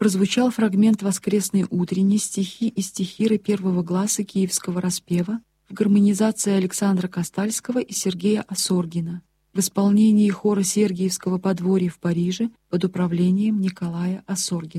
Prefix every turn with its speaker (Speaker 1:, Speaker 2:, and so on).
Speaker 1: прозвучал фрагмент воскресной утренней, стихи и стихиры первого гласа Киевского распева в гармонизации Александра Костальского и Сергея Осоргина в исполнении хора Сергиевского подворья в Париже под управлением Николая Осоргина.